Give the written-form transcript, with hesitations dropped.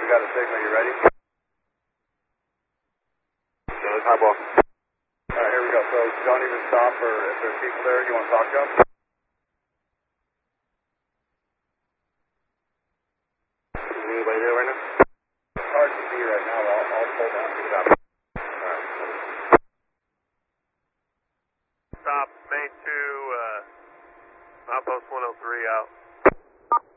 got a signal. You ready? Highball. Alright, here we go. So don't even stop, or if there's people there, you want to talk to them? Anybody there right now? It's hard to see right now. I'll pull down to the top. Alright. Stop, main 2, outpost 103 out.